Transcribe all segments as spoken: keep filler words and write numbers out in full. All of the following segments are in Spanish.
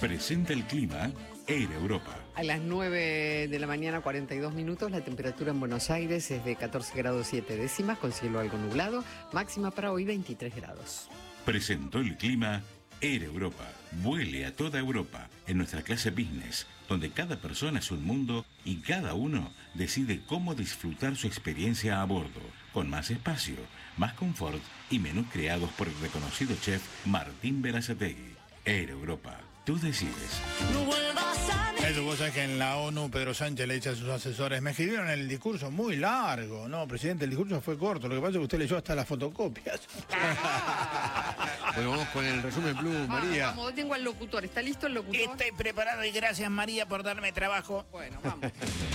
Presenta el clima Air Europa. A las nueve de la mañana, cuarenta y dos minutos, la temperatura en Buenos Aires es de catorce grados siete décimas, con cielo algo nublado, máxima para hoy veintitrés grados. Presentó el clima Air Europa. Vuele a toda Europa en nuestra clase business, donde cada persona es un mundo y cada uno decide cómo disfrutar su experiencia a bordo, con más espacio, más confort y menús creados por el reconocido chef Martín Berazategui. Air Europa. Tú decides. Eso, vos sabés que en la ONU Pedro Sánchez le dice a sus asesores, me escribieron el discurso muy largo. No, presidente, el discurso fue corto, lo que pasa es que usted leyó hasta las fotocopias. Bueno, vamos con el resumen Blue, María. Vamos, vamos, tengo al locutor. ¿Está listo el locutor? Estoy preparado y gracias, María, por darme trabajo. Bueno, vamos.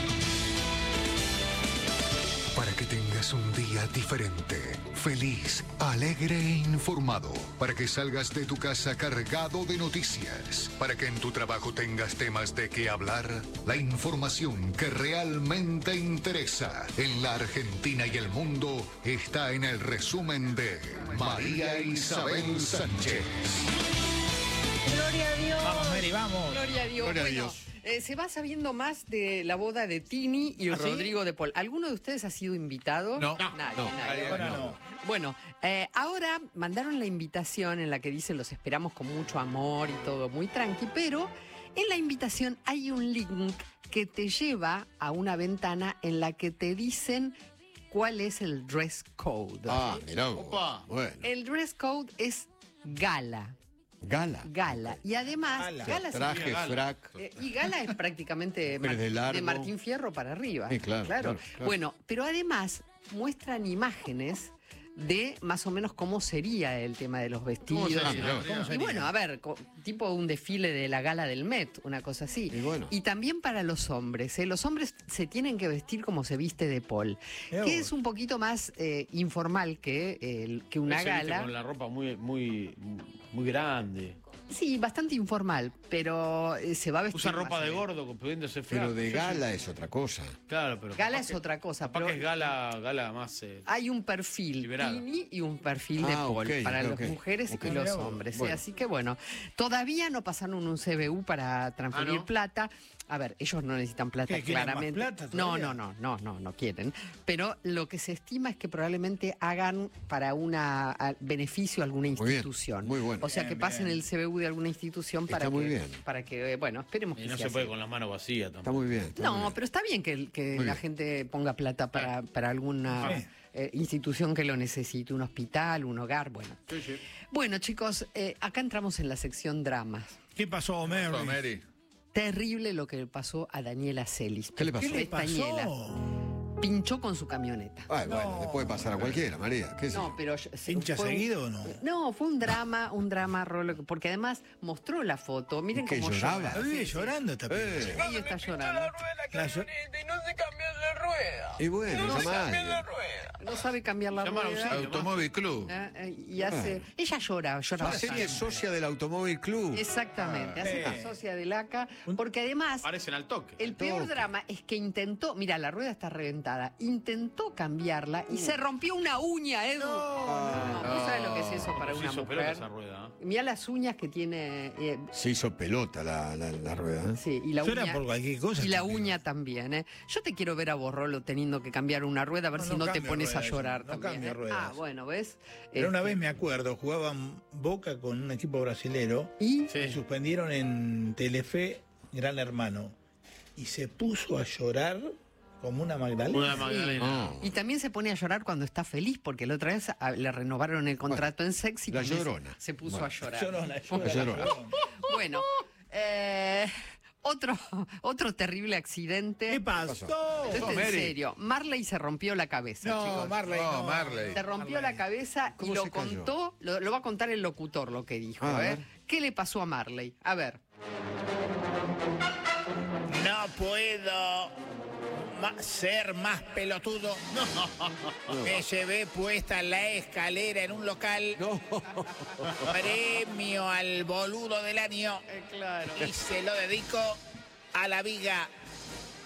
Para que tengas un día diferente, feliz, alegre e informado. Para que salgas de tu casa cargado de noticias. Para que en tu trabajo tengas temas de qué hablar. La información que realmente interesa en la Argentina y el mundo está en el resumen de María Isabel Sánchez. Gloria a Dios. Vamos, Mary, vamos. Gloria a Dios. Gloria a Bueno, Dios. eh, se va sabiendo más de la boda de Tini y ¿Ah, sí? Rodrigo de Paul. ¿Alguno de ustedes ha sido invitado? No. Nadie, No. nadie. Ahora no. Bueno, eh, ahora mandaron la invitación en la que dice los esperamos con mucho amor y todo muy tranqui, pero en la invitación hay un link que te lleva a una ventana en la que te dicen cuál es el dress code. Ah, mirá vos. Opa. Bueno, El dress code es gala. gala. Gala. Y además, Gala. gala, Traje, significa- frac. eh, y gala es prácticamente Pero Mar- de largo. de Martín Fierro para arriba. Sí, claro, claro, claro. Bueno, pero además muestran imágenes de más o menos cómo sería el tema de los vestidos. sería? Ah, ¿Cómo Y sería? bueno, a ver, co- tipo un desfile de la gala del Met, una cosa así. Y bueno. también para los hombres, ¿eh? Los hombres se tienen que vestir como se viste de Paul, Mirá que vos. es un poquito más eh, informal que, eh, que una Se viste gala. con la ropa muy, muy, muy grande. Sí, bastante informal, pero eh, se va a vestir Usa más ropa de bien. gordo, pudiéndose flaco. Pero de gala es otra cosa. Claro, pero. Gala capaz es que- otra cosa, Capaz pero que es gala, gala más. Eh, hay un perfil Liberada. Tini y un perfil de Ah, Paul ok, para ok, las ok. mujeres Ok. y los Mirá vos. hombres. ¿eh? Bueno. Así que bueno, todavía no pasaron un C B U para transferir Ah, ¿no? plata. A ver, ellos no necesitan plata, ¿Qué, quieren más claramente. plata no, todavía? no, no, no, no, no quieren. Pero lo que se estima es que probablemente hagan para un beneficio a alguna Muy bien, institución. muy bueno. O sea, que Bien, pasen bien. el C B U de alguna institución para Está muy que, bien. para que, eh, bueno, esperemos y que no sea se puede así. con las manos vacías tampoco. Está muy bien. está muy No, bien. pero está bien que, que Muy la bien. gente ponga plata para, para alguna Sí. eh, institución que lo necesite, un hospital, un hogar, bueno. Sí, sí. Bueno, chicos, eh, acá entramos en la sección dramas. ¿Qué pasó, Mary? Mary. Terrible lo que le pasó a Daniela Celis. ¿Qué le pasó? ¿Qué le Pestañela. pasó? Pinchó con su camioneta. Ay, bueno, le puede pasar a cualquiera, María. ¿Qué sé yo? No, pero... yo- se- ¿Hincha fue un- seguido o no? No, fue un drama, un drama, Rolo, porque además mostró la foto. Miren ¿Qué, cómo lloraba? llora. La vive llorando esta piba. Eh, Ella está llorando. La llo- y no se cambió la rueda. y bueno, No se llama a cambió la alguien. rueda. No sabe cambiar la Llama a un rueda. auxilio. Automóvil Club. eh, eh, Y hace... Ella llora, llora La serie es bastante. socia del Automóvil Club. Exactamente, hace Ah, una sí. socia del A C A, porque además Aparecen al toque. el peor toque. drama es que intentó, mira, la rueda está reventada, intentó cambiarla y se rompió una uña, Edu. No, ¿tú sabes lo que es eso para Se una hizo pelota mujer? esa rueda. ¿eh? Mira las uñas que tiene, eh, Se hizo pelota la, la, la rueda. ¿eh? sí, y la Eso era uña. por cualquier cosa, Y la también. uña también, ¿eh? Yo te quiero ver a vos, Rolo, teniendo que cambiar una rueda, a ver No, si no no te cambio pones a ruedas, llorar no también. cambio ¿eh? ruedas. Ah, bueno, ¿ves? Pero una Este, vez me acuerdo, jugaban Boca con un equipo brasilero Y Sí. y suspendieron en Telefe Gran Hermano. Y se puso a llorar como una Magdalena. Una Magdalena. No. Y también se pone a llorar cuando está feliz, porque la otra vez ah, le renovaron el contrato en Sex y la también se- Llorona. se puso Bueno. a llorar. Llorona, llorona, La Llorona. llorona. Bueno, eh, otro, otro terrible accidente. ¿Qué pasó? Esto en serio, Marley se rompió la cabeza, No, chicos. Marley, no. Marley. Se rompió la cabeza y ¿Cómo lo se cayó? contó, lo, lo va a contar el locutor lo que dijo. Ah, a ¿eh? ver. ¿Qué le pasó a Marley? A ver. No puedo ma- ser más pelotudo. Me llevé puesta la escalera en un local. No. Premio al boludo del año. claro. Y se lo dedico a la viga